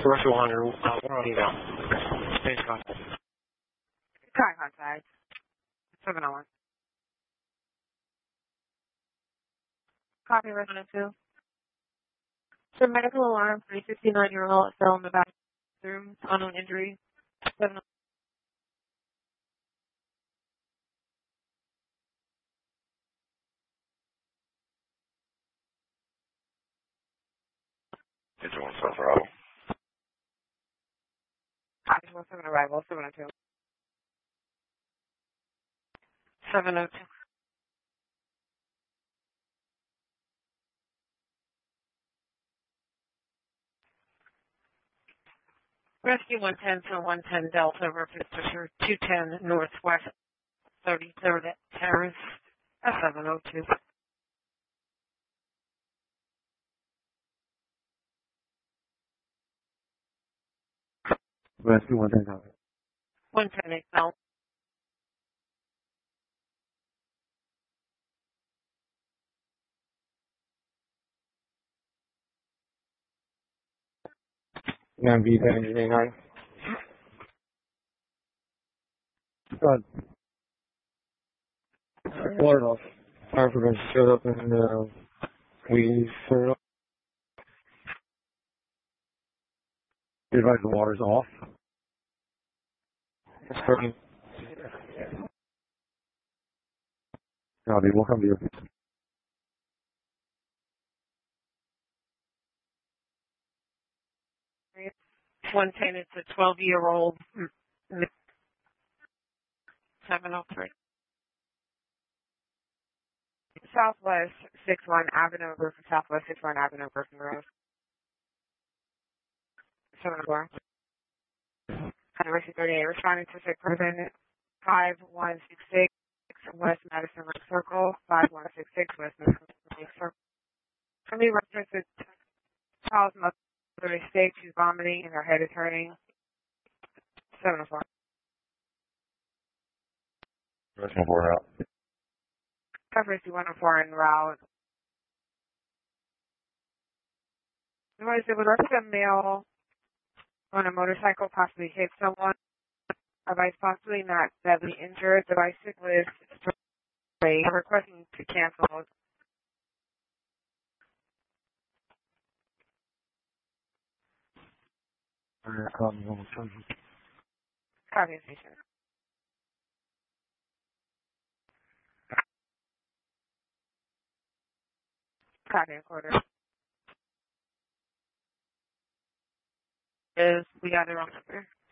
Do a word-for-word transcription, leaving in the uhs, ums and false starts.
Commercial Hunter, uh, we're on email. Space contact. Try contact. seven oh one. Copy resident two. So medical alarm for a fifty-nine-year-old fell in the bathroom, unknown injury. seven Did you want to suffer out? Copy one seven arrival, seven oh two. seven oh two. Rescue one ten to one ten Delta, Rapid Fisher two ten Northwest thirty-third Terrace, seven oh two. Rescue one ten copy. one ten eight Delta. Nine B seventy nine. Good. Water off. Fire prevention showed up and uh, we showed up. You advise the water's off. It's hurting. Copy, we'll come to you. one ten, it's a twelve-year-old. seven oh three. Southwest six one Avenue, Griffin, Southwest six one Avenue, Griffin Road. seven oh four. Anniversary thirty-eight, responding to sick person five one six six West Madison Lake Circle, five one six six West Madison Lake Circle. For me, reference to child's mother is sick, she's vomiting, and her head is hurting. seven oh four. Rescue four out. Coverage one oh four en route. Notice it would represent a male on a motorcycle possibly hit someone. Advice possibly not badly injured. The bicyclist is requesting to cancel. Copy, Copy station. Copy quarter. Is we got the wrong number.